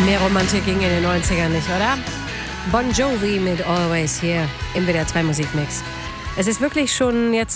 Mehr Romantik ging in den 90ern nicht, oder? Bon Jovi mit Always hier im WDR 2 Musikmix. Es ist wirklich schon jetzt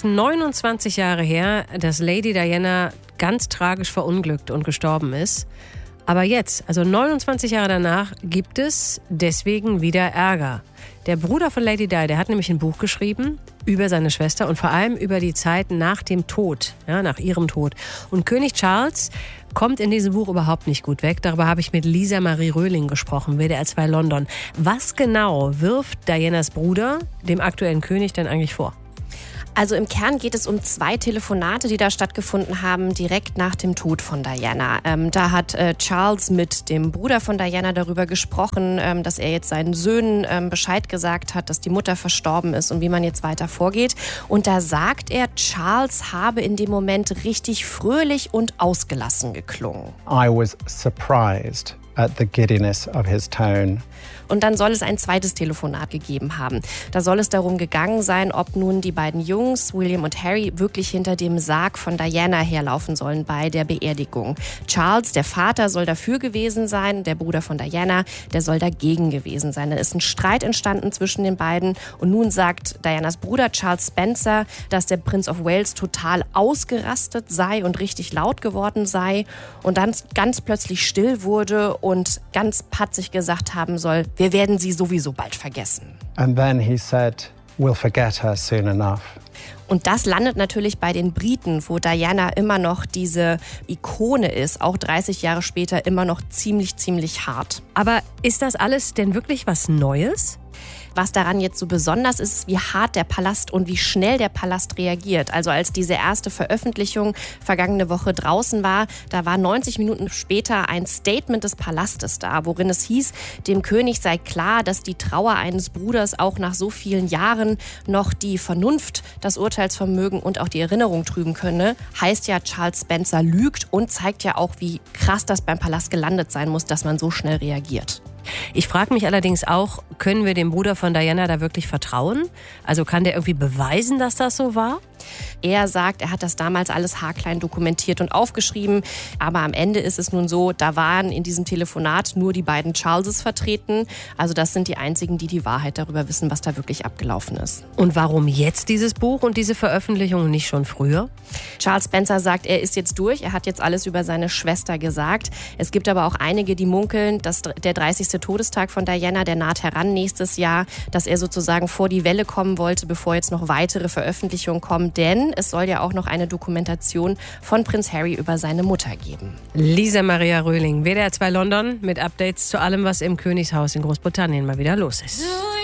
29 Jahre her, dass Lady Diana ganz tragisch verunglückt und gestorben ist. Aber jetzt, also 29 Jahre danach, gibt es deswegen wieder Ärger. Der Bruder von Lady Di, der hat nämlich ein Buch geschrieben über seine Schwester und vor allem über die Zeit nach dem Tod, ja, nach ihrem Tod. Und König Charles kommt in diesem Buch überhaupt nicht gut weg. Darüber habe ich mit Lisa Marie Röhling gesprochen, WDR 2 London. Was genau wirft Dianas Bruder dem aktuellen König denn eigentlich vor? Also im Kern geht es um 2 Telefonate, die da stattgefunden haben, direkt nach dem Tod von Diana. Da hat Charles mit dem Bruder von Diana darüber gesprochen, dass er jetzt seinen Söhnen Bescheid gesagt hat, dass die Mutter verstorben ist und wie man jetzt weiter vorgeht. Und da sagt er, Charles habe in dem Moment richtig fröhlich und ausgelassen geklungen. I was surprised at the giddiness of his tone. Und dann soll es ein zweites Telefonat gegeben haben. Da soll es darum gegangen sein, ob nun die beiden Jungs, William und Harry, wirklich hinter dem Sarg von Diana herlaufen sollen bei der Beerdigung. Charles, der Vater, soll dafür gewesen sein, der Bruder von Diana, der soll dagegen gewesen sein. Da ist ein Streit entstanden zwischen den beiden und nun sagt Dianas Bruder Charles Spencer, dass der Prince of Wales total ausgerastet sei und richtig laut geworden sei und dann ganz plötzlich still wurde und ganz patzig gesagt haben soll, wir werden sie sowieso bald vergessen. And then he said, we'll forget her soon enough. Und das landet natürlich bei den Briten, wo Diana immer noch diese Ikone ist, auch 30 Jahre später immer noch ziemlich hart. Aber ist das alles denn wirklich was Neues? Was daran jetzt so besonders ist, wie hart der Palast und wie schnell der Palast reagiert. Also als diese erste Veröffentlichung vergangene Woche draußen war, da war 90 Minuten später ein Statement des Palastes da, worin es hieß, dem König sei klar, dass die Trauer eines Bruders auch nach so vielen Jahren noch die Vernunft, das Urteilsvermögen und auch die Erinnerung trüben könne. Heißt ja, Charles Spencer lügt und zeigt ja auch, wie krass das beim Palast gelandet sein muss, dass man so schnell reagiert. Ich frage mich allerdings auch, können wir dem Bruder von Diana da wirklich vertrauen? Also kann der irgendwie beweisen, dass das so war? Er sagt, er hat das damals alles haarklein dokumentiert und aufgeschrieben. Aber am Ende ist es nun so, da waren in diesem Telefonat nur die beiden Charleses vertreten. Also das sind die einzigen, die die Wahrheit darüber wissen, was da wirklich abgelaufen ist. Und warum jetzt dieses Buch und diese Veröffentlichung und nicht schon früher? Charles Spencer sagt, er ist jetzt durch. Er hat jetzt alles über seine Schwester gesagt. Es gibt aber auch einige, die munkeln, dass der 30. Todestag von Diana, der naht heran nächstes Jahr, dass er sozusagen vor die Welle kommen wollte, bevor jetzt noch weitere Veröffentlichungen kommen. Denn es soll ja auch noch eine Dokumentation von Prinz Harry über seine Mutter geben. Lisa Maria Röhling, WDR 2 London mit Updates zu allem, was im Königshaus in Großbritannien mal wieder los ist.